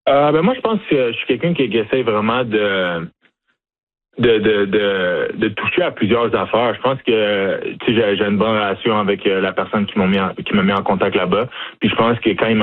Moi, je pense que je suis quelqu'un qui essaie vraiment de toucher à plusieurs affaires. Je pense que j'ai une bonne relation avec la personne qui m'a mis en contact là-bas. Puis je pense que quand il